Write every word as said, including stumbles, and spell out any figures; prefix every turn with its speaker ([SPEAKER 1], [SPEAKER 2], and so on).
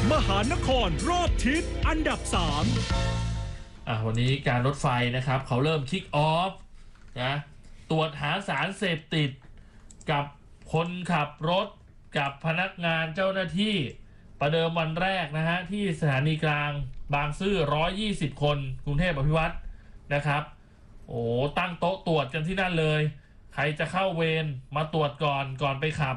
[SPEAKER 1] มหานครรอบทิศอันดับสาม
[SPEAKER 2] อ่ะวันนี้การรถไฟนะครับเขาเริ่มคิกออฟนะตรวจหาสารเสพติดกับคนขับรถกับพนักงานเจ้าหน้าที่ประเดิมวันแรกนะฮะที่สถานีกลางบางซื่อหนึ่งร้อยยี่สิบคนกรุงเทพอภิวัตรนะครับโอ้ตั้งโต๊ะตรวจกันที่นั่นเลยใครจะเข้าเวรมาตรวจก่อนก่อนไปขับ